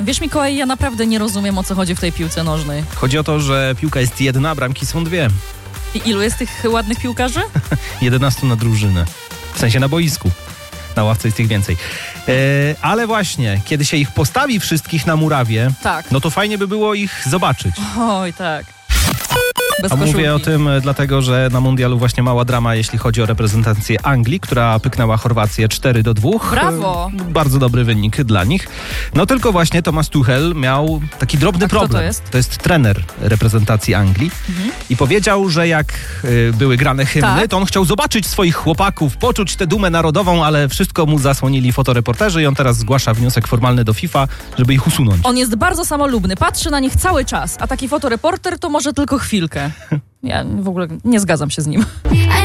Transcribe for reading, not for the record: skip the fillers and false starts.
Wiesz, Mikołaj, ja naprawdę nie rozumiem, o co chodzi w tej piłce nożnej. Chodzi o to, że piłka jest jedna, bramki są dwie. I ilu jest tych ładnych piłkarzy? 11 na drużynę. W sensie na boisku. Na ławce jest ich więcej. Ale właśnie, kiedy się ich postawi wszystkich na murawie, Tak. no to fajnie by było ich zobaczyć. Oj, tak. Bez A koszulki. mówię o tym dlatego, że na mundialu właśnie mała drama, jeśli chodzi o reprezentację Anglii, która pyknęła Chorwację 4-2. Brawo! Bardzo dobry wynik dla nich. No tylko właśnie Thomas Tuchel miał taki drobny problem. Kto to jest? To jest trener reprezentacji Anglii i powiedział, że jak były grane hymny, Tak. to on chciał zobaczyć swoich chłopaków, poczuć tę dumę narodową, ale wszystko mu zasłonili fotoreporterzy i on teraz zgłasza wniosek formalny do FIFA, żeby ich usunąć. On jest bardzo samolubny, patrzy na nich cały czas, a taki fotoreporter to może tylko chwilkę. Ja w ogóle nie zgadzam się z nim.